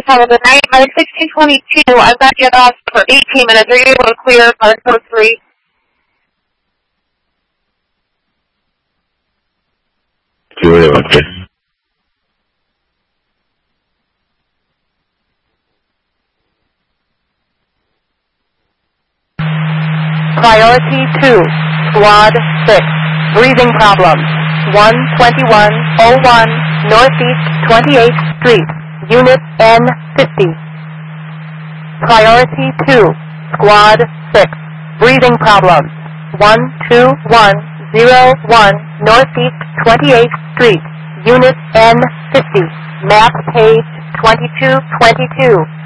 have a good night. My 1622, I've got to get off for 18 minutes. Are you able to clear code 3? Okay. Priority 2, Squad 6, breathing problems, 12101 Northeast 28th Street, Unit N50. Priority 2, Squad 6, breathing problems, 12101 Northeast 28th Street, Unit N50, map page 2222.